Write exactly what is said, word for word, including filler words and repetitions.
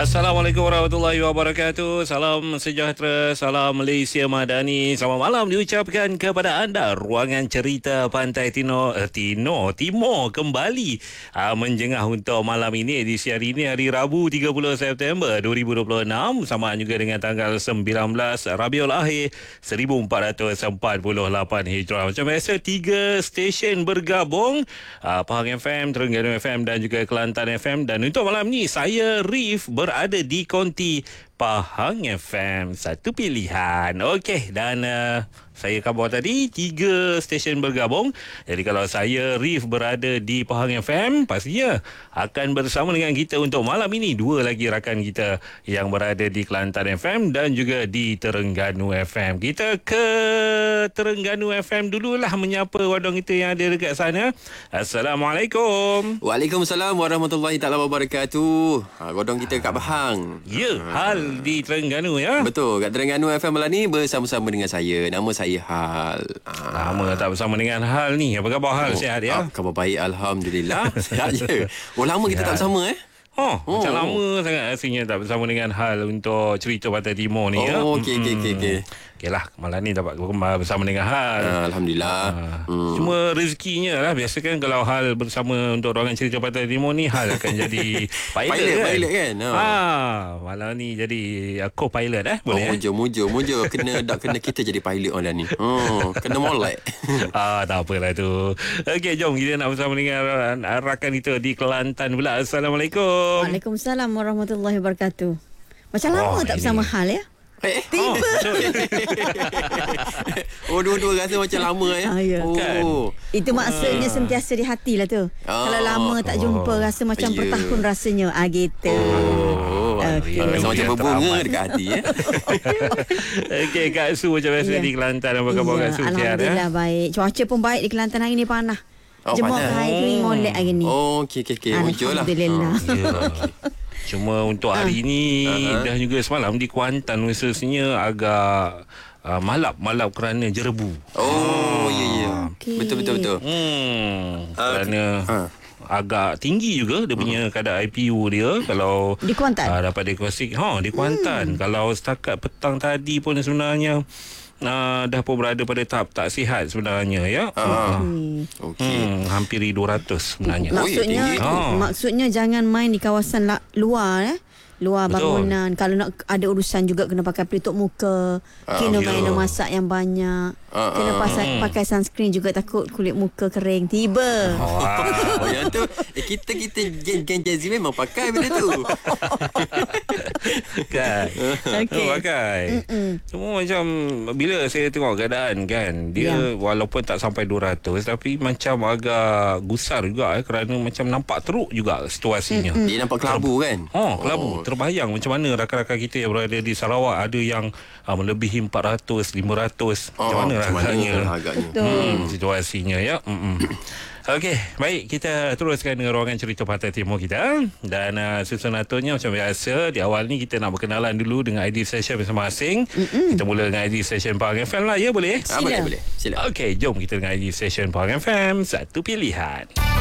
Assalamualaikum warahmatullahi wabarakatuh. Salam sejahtera, salam Malaysia Madani. Selamat malam diucapkan kepada anda. Ruangan cerita Pantai Tino, eh, Tino Timur kembali uh, menjengah untuk malam ini. Edisi hari ini hari Rabu tiga puluh September dua ribu dua puluh enam, sama juga dengan tanggal sembilan belas Rabiul Akhir seribu empat ratus empat puluh lapan Hijrah. Macam biasa, tiga stesen bergabung, uh, Pahang F M, Terengganu F M dan juga Kelantan F M. Dan untuk malam ni saya Rif berada di konti Pahang F M, satu pilihan. Okey, dan uh, saya khabar tadi tiga stesen bergabung. Jadi kalau saya Rif berada di Pahang F M, pastinya akan bersama dengan kita untuk malam ini dua lagi rakan kita yang berada di Kelantan F M dan juga di Terengganu F M. Kita ke Terengganu F M dululah menyapa wadong kita yang ada dekat sana. Assalamualaikum. Waalaikumsalam warahmatullahi taala wabarakatuh. Ha, wadong kita kat Pahang. Ya, Hal di Terengganu ya. Betul, kat Terengganu F M malam ni bersama-sama dengan saya. Nama saya Hal. Ah. Lama tak bersama dengan Hal ni. Apa khabar Hal? Oh, Sihat ya? Ah, khabar baik, alhamdulillah. Sihat je. Oh, lama kita tak bersama eh. Oh, oh, macam oh. lama sangat rasanya tak bersama dengan Hal untuk cerita Pantai Timur ni. Oh, ya. okey okey okey okey. Okeylah, malam ni dapat bersama dengan Hal. Ah, alhamdulillah. Ah, Hmm. Cuma rezekinya lah. Biasa kan kalau Hal bersama untuk ruangan cerita Pantai Timur ni, Hal akan jadi pilot, Pilot, kan? pilot kan? Ha. Ah, malam ni jadi co-pilot eh. Boleh Oh, eh? mujur, mujur, mujur. Kena dak kena kita jadi pilot malam ni. Oh, kena molek. Ah, tak apalah tu. Okey, jom kita nak bersama dengan rakan kita di Kelantan pula. Assalamualaikum. Waalaikumsalam warahmatullahi wabarakatuh. Macam lama Oh, tak ini. bersama Hal ya? Eh, Oh, betul. oh, dua-dua rasa macam lama eh. Ah, ya. Oh. Itu maksudnya sentiasa di hati lah tu. Ah. Kalau lama tak jumpa, rasa macam Ya. bertahun rasanya. Ah, gitu. Oh, Okey. rasa macam Yang berbunga teramat. dekat hati eh. Okey, Kak Su macam biasa Ya. di Kelantan. Apa khabar Ya, Kak Su? Sihat ya? Alhamdulillah baik. Cuaca pun baik di Kelantan hari ni, panah. Oh, Jemur panas. air kering molek hari ni. Oh, okey okey okey. Muncul lah. Alhamdulillah. Ya. Cuma untuk hari ni Ah. dah juga semalam di Kuantan khususnya agak uh, malap-malap kerana jerebu. Oh, ya ya. Okey. Betul betul betul. Hmm, Ah, kerana ah. agak tinggi juga dia punya kadar I P U dia kalau Di Kuantan? uh, dapat diagnostik. Ha, di Kuantan. Hmm. Kalau setakat petang tadi pun sebenarnya uh, dah pun berada pada tahap tak sihat sebenarnya ya. Ah. Hmm. Okey. Hmm, hampiri dua ratus sebenarnya. Mak- Maksudnya tinggi tu. Ah. maksudnya jangan main di kawasan la, luar eh. Luar Betul. bangunan. Kalau nak ada urusan juga kena pakai pelitup muka. Ah, Kena ya. main masak yang banyak. Ah, Kena ah, pakai, pakai sunscreen juga, takut kulit muka kering. Tiba. Wah. Oh, yang tu eh, kita kita geng-geng Jazzy memang pakai benda tu. Kan. Okey. Oh, pakai. Cuma macam bila saya tengok keadaan kan, dia Ya. walaupun tak sampai dua ratus tapi macam agak gusar juga eh, kerana macam nampak teruk juga situasinya. Dia nampak kelabu kan? Oh, kelabu. Terbayang macam mana rakan-rakan kita yang berada di Sarawak ada yang uh, melebihi empat ratus, lima ratus. Oh, Macam mana macam mana rasanya? agaknya? Hmm, situasinya ya. Mm-mm. Okey, baik, kita teruskan dengan ruangan cerita Pantai Timur kita. Dan uh, susun aturnya macam biasa, di awal ni kita nak berkenalan dulu dengan I D session masing-masing. Mm-mm. Kita mula dengan I D session Pahang F M lah, ya boleh? Ah, boleh boleh. Sila. Okey, jom kita dengan I D session Pahang F M, satu pilihan.